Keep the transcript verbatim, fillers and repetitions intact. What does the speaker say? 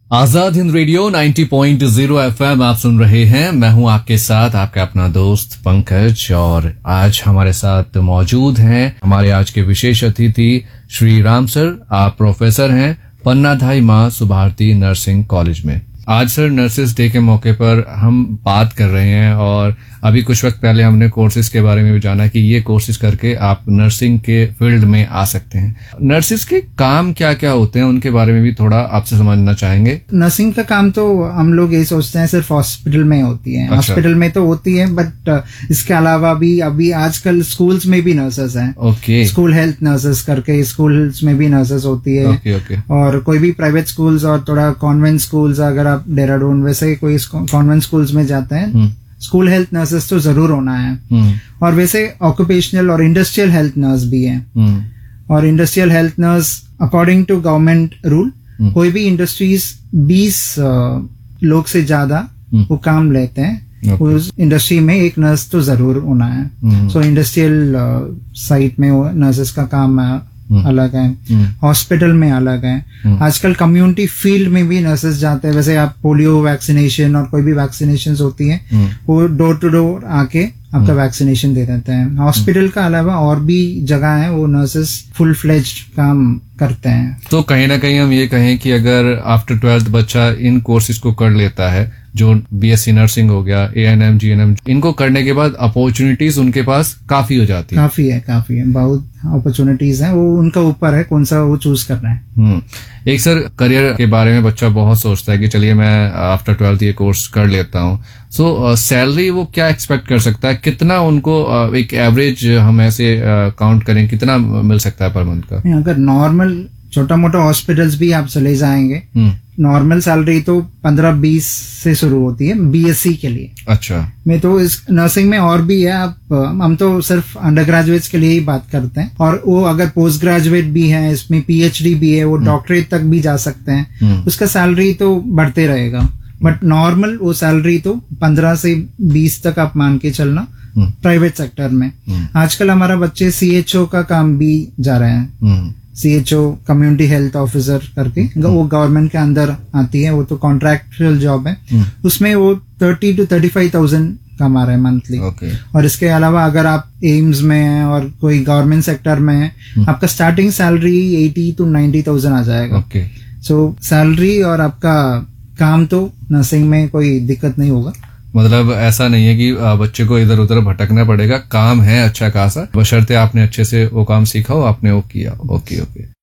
Azad Hind radio नब्बे point zero FM आप सुन रहे हैं। मैं हूं आपके साथ आपका अपना दोस्त पंकज, और आज हमारे साथ मौजूद हैं हमारे आज के विशेष अतिथि श्री राम सर। आप प्रोफेसर हैं पन्नाधाई मां सुभारती नर्सिंग कॉलेज में। आज सर नर्सेस डे के मौके पर हम बात कर रहे हैं, और अभी कुछ वक्त पहले हमने कोर्सेज के बारे में भी जाना कि ये कोर्सेज करके आप नर्सिंग के फील्ड में आ सकते हैं। नर्सेस के काम क्या क्या होते हैं उनके बारे में भी थोड़ा आपसे समझना चाहेंगे। नर्सिंग का काम तो हम लोग यही सोचते हैं सिर्फ हॉस्पिटल में होती है। हॉस्पिटल अच्छा। में तो होती है, बट इसके अलावा भी अभी आजकल स्कूल्स में भी नर्सेस हैं। ओके। स्कूल हेल्थ नर्सेस करके स्कूल्स में भी नर्सेस होती है। Okay okay. और कोई भी प्राइवेट स्कूल्स और थोड़ा कॉन्वेंट स्कूल्स, अगर आप देहरादून वैसे कोई कॉन्वेंट स्कूल्स में जाते हैं, स्कूल हेल्थ नर्सेस तो जरूर होना है। और वैसे ऑक्यूपेशनल और इंडस्ट्रियल हेल्थ नर्स भी है। और industrial health nurse according to government rule कोई भी इंडस्ट्रीज बीस लोग से ज्यादा वो काम लेते हैं, okay. उस इंडस्ट्री में एक नर्स तो जरूर होना है। सो इंडस्ट्रियल साइट में नर्सेस का काम अलग है, हॉस्पिटल में अलग है। आजकल कम्युनिटी फील्ड में भी नर्सेस जाते हैं। वैसे आप पोलियो वैक्सीनेशन और कोई भी वैक्सीनेशन होती है, वो डोर टू डोर आके आपका वैक्सीनेशन दे देते हैं। हॉस्पिटल का अलावा और भी जगह है वो नर्सेस फुल फ्लेज्ड काम करते हैं। तो कहीं ना कहीं हम ये कहें कि अगर आफ्टर ट्वेल्थ बच्चा इन कोर्सेज को कर लेता है, जो बीएससी नर्सिंग हो गया, एएनएम, जीएनएम, इनको करने के बाद अपॉर्चुनिटीज उनके पास काफी हो जाती है। काफी है काफी है बहुत अपॉर्चुनिटीज हैं। वो उनका ऊपर है कौन सा वो चूज करना है। हम्म एक सर करियर के बारे में बच्चा बहुत सोचता है कि चलिए मैं आफ्टर ट्वेल्थ ये कोर्स कर लेता हूँ। सो सैलरी वो क्या एक्सपेक्ट कर सकता है, कितना उनको uh, एक एवरेज हम ऐसे काउंट uh, करें कितना मिल सकता है पर मंथ का? अगर नॉर्मल छोटा मोटा हॉस्पिटल्स भी आप चले जाएंगे, नॉर्मल सैलरी तो पंद्रह बीस से शुरू होती है बीएससी के लिए। अच्छा। में तो इस नर्सिंग में और भी है। आप हम तो सिर्फ अंडर ग्रेजुएट्स के लिए ही बात करते हैं, और वो अगर पोस्ट ग्रेजुएट भी है, इसमें पीएचडी भी है, वो डॉक्टरेट तक भी जा सकते हैं, उसका सैलरी तो बढ़ते रहेगा। बट नॉर्मल वो सैलरी तो पंद्रह से बीस तक आप मान के चलना प्राइवेट सेक्टर में। आजकल हमारा बच्चे सीएचओ का काम भी जा रहे हैं। सीएचओ कम्युनिटी हेल्थ ऑफिसर करके वो गवर्नमेंट के अंदर आती है, वो तो कॉन्ट्रैक्चुअल जॉब है। उसमें वो thirty two thirty five thousand कमा रहे हैं मंथली। okay. और इसके अलावा अगर आप एम्स में हैं और कोई गवर्नमेंट सेक्टर में है, आपका starting salary eighty two ninety thousand आ जाएगा। okay. सो so, सैलरी और आपका काम तो नर्सिंग में कोई दिक्कत नहीं होगा। मतलब ऐसा नहीं है कि बच्चे को इधर उधर भटकना पड़ेगा, काम है अच्छा खासा, बशर्ते आपने अच्छे से वो काम सीखा हो, आपने वो किया। Okay okay.